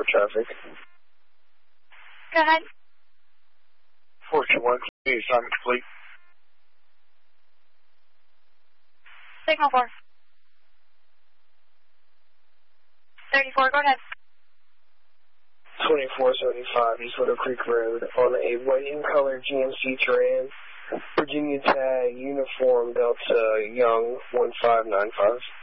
traffic. Go ahead. 421, assignment complete. Signal 4. 34, go ahead. 2475 East Widow Creek Road on a white and colored GMC Terrain, Virginia tag, uniform Delta Young 1595.